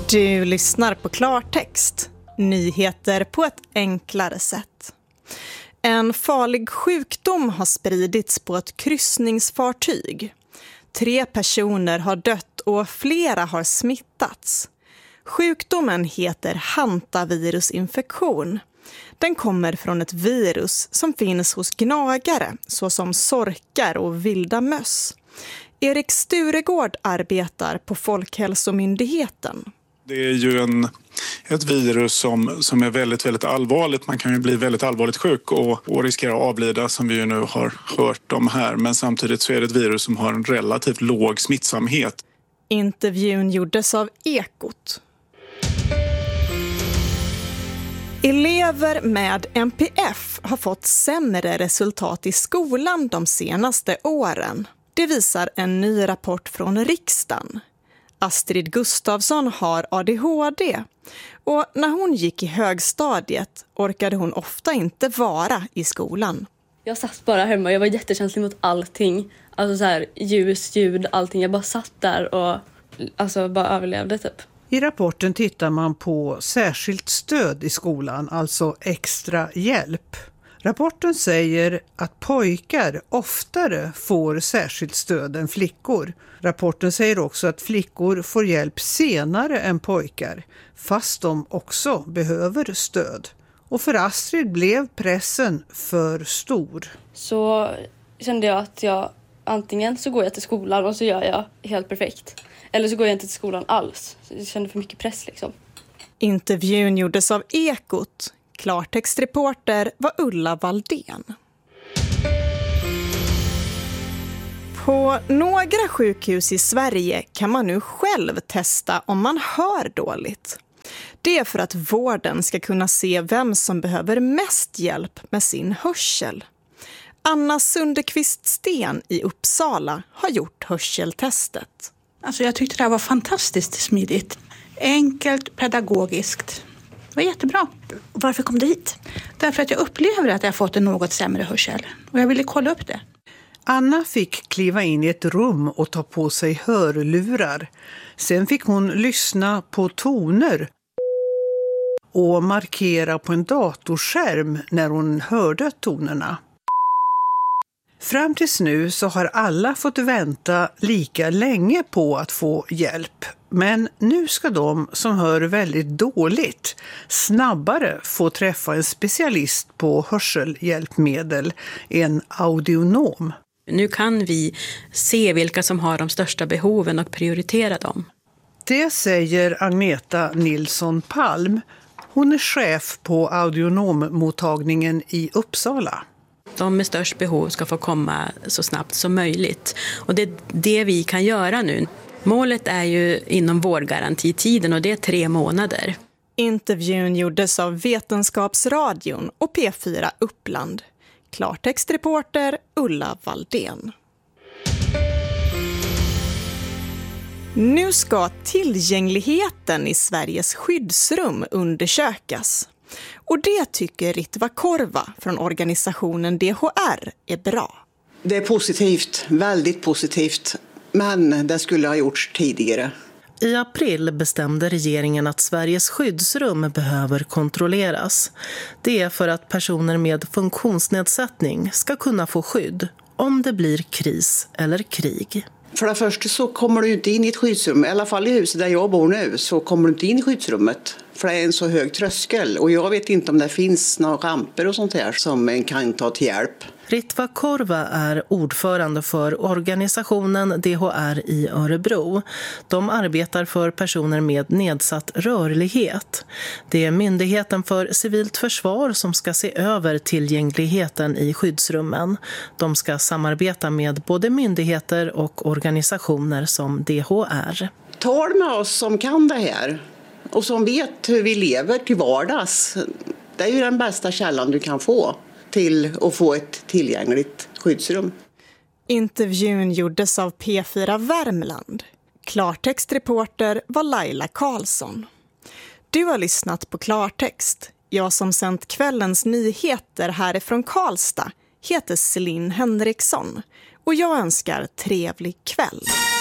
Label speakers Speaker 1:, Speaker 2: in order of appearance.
Speaker 1: Du lyssnar på Klartext. Nyheter på ett enklare sätt. En farlig sjukdom har spridits på ett kryssningsfartyg. 3 personer har dött och flera har smittats. Sjukdomen heter hantavirusinfektion. Den kommer från ett virus som finns hos gnagare såsom sorkar och vilda möss. Erik Sturegård arbetar på Folkhälsomyndigheten.
Speaker 2: Det är ju ett virus som är väldigt, väldigt allvarligt. Man kan ju bli väldigt allvarligt sjuk och riskera att avlida, som vi ju nu har hört om här. Men samtidigt så är det ett virus som har en relativt låg smittsamhet.
Speaker 1: Intervjun gjordes av Ekot. Elever med NPF har fått sämre resultat i skolan de senaste åren. Det visar en ny rapport från riksdagen. Astrid Gustafsson har ADHD och när hon gick i högstadiet orkade hon ofta inte vara i skolan.
Speaker 3: Jag satt bara hemma, jag var jättekänslig mot allting. Alltså så här, ljus, ljud, allting. Jag bara satt där och bara överlevde typ.
Speaker 4: I rapporten tittar man på särskilt stöd i skolan, alltså extra hjälp. Rapporten säger att pojkar oftare får särskilt stöd än flickor. Rapporten säger också att flickor får hjälp senare än pojkar, fast de också behöver stöd. Och för Astrid blev pressen för stor.
Speaker 3: Så kände jag att antingen så går jag till skolan och så gör jag helt perfekt. Eller så går jag inte till skolan alls. Så jag kände för mycket press liksom.
Speaker 1: Intervjun gjordes av Ekot. Klartextreporter var Ulla Valdén. På några sjukhus i Sverige kan man nu själv testa om man hör dåligt. Det är för att vården ska kunna se vem som behöver mest hjälp med sin hörsel. Anna Sunderqvist-Sten i Uppsala har gjort hörseltestet.
Speaker 5: Alltså jag tyckte det här var fantastiskt smidigt. Enkelt, pedagogiskt. Det var jättebra.
Speaker 6: Varför kom du hit?
Speaker 5: Därför att jag upplever att jag har fått en något sämre hörsel. Och jag ville kolla upp det.
Speaker 4: Anna fick kliva in i ett rum och ta på sig hörlurar. Sen fick hon lyssna på toner och markera på en datorskärm när hon hörde tonerna. Fram tills nu så har alla fått vänta lika länge på att få hjälp. Men nu ska de som hör väldigt dåligt snabbare få träffa en specialist på hörselhjälpmedel, en audionom.
Speaker 7: Nu kan vi se vilka som har de största behoven och prioritera dem.
Speaker 4: Det säger Agneta Nilsson Palm. Hon är chef på audionommottagningen i Uppsala.
Speaker 7: De med störst behov ska få komma så snabbt som möjligt. Och det är det vi kan göra nu. Målet är ju inom vårdgarantitiden och det är 3 månader.
Speaker 1: Intervjun gjordes av Vetenskapsradion och P4 Uppland. Klartextreporter Ulla Valdén. Nu ska tillgängligheten i Sveriges skyddsrum undersökas. Och det tycker Ritva Korva från organisationen DHR är bra.
Speaker 8: Det är positivt, väldigt positivt. Men det skulle ha gjorts tidigare.
Speaker 9: I april bestämde regeringen att Sveriges skyddsrum behöver kontrolleras. Det är för att personer med funktionsnedsättning ska kunna få skydd om det blir kris eller krig.
Speaker 8: För det första så kommer du inte in i ett skyddsrum, i alla fall i huset där jag bor nu, så kommer du inte in i skyddsrummet. För det är en så hög tröskel och jag vet inte om det finns några ramper och sånt här som en kan ta till hjälp.
Speaker 9: Ritva Korva är ordförande för organisationen DHR i Örebro. De arbetar för personer med nedsatt rörlighet. Det är Myndigheten för civilt försvar som ska se över tillgängligheten i skyddsrummen. De ska samarbeta med både myndigheter och organisationer som DHR.
Speaker 8: Tal med oss som kan det här och som vet hur vi lever till vardags. Det är ju den bästa källan du kan få till att få ett tillgängligt skyddsrum.
Speaker 1: Intervjun gjordes av P4 Värmland. Klartextreporter var Laila Karlsson. Du har lyssnat på Klartext. Jag som sänt kvällens nyheter härifrån Karlstad heter Celine Henriksson och jag önskar trevlig kväll.